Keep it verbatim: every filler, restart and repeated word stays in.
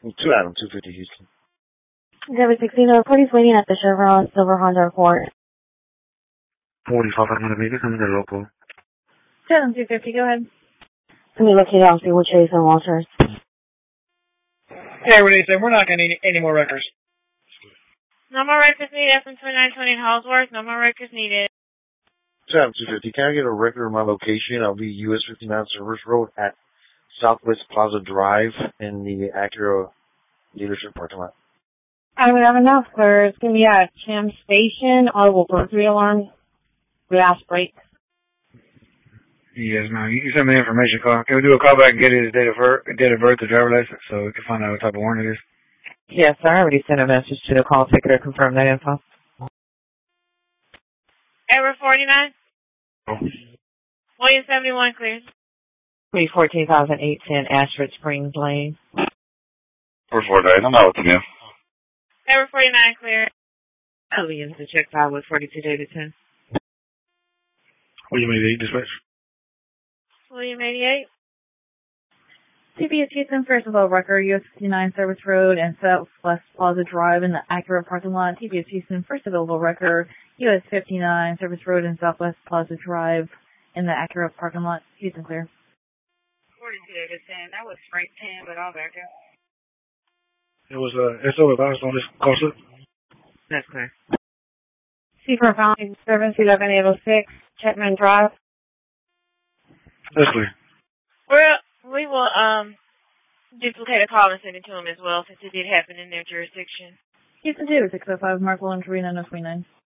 Two Adam, two fifty Houston. Zebra sixteen, the party's waiting at the Chevron Silver Honda Accord. forty-five hundred meters, I'm in the local. two Adam, two fifty, go ahead. It's going to be located on Freeway Chase and Walters. Yeah, Renee said we're not going to need any more records. No more records needed. F M twenty-nine twenty in Hallsworth. No more records needed. two Adam, two fifty, can I get a record of my location? I'll be U S fifty-nine Service Road at Southwest Plaza Drive in the Acura dealership parking lot. I would have enough, sir. It's going to be at Cham Station, audible burglary alarm, glass break. Yes, ma'am. You can send me the information call. Can we do a call back and get his date of birth, date of birth, the driver license, so we can find out what type of warrant it is? Yes, sir. I already sent a message to the call ticker to confirm that info. Error forty-nine. Oh. William seventy-one cleared. three fourteen thousand eight ten Ashford Springs Lane. four four nine, I'm out with them, yeah. Error forty-nine cleared. Williams to check file with forty-two Davidson. William eighty-eight, dispatch. William eighty-eight. T B S Houston, first of all, record, U S fifty-nine Service Road and Southwest Plaza Drive in the Acura parking lot. T B S Houston, first available record, U S fifty-nine Service Road and Southwest Plaza Drive in the Acura parking lot. Houston clear. forty-two Davidson, that was Frank ten, but I'll back up. It was uh, S O advised on this call slip. That's clear. C for Founding Service, eleven eight oh six, Chetman Drive. That's clear. Well, we will um duplicate a call and send it to them as well, since it did happen in their jurisdiction. Houston two, six oh five, Mark Williams, Arena, no twenty-nine.